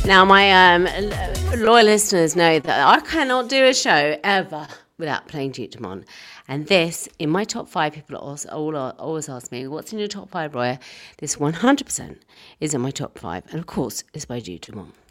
Now, my loyal listeners know that I cannot do a show ever without playing Duke Dumont. And this, in my top 5, people always ask me, what's in your top 5, Roya? This 100% is in my top 5. And of course, it's by Duke Dumont.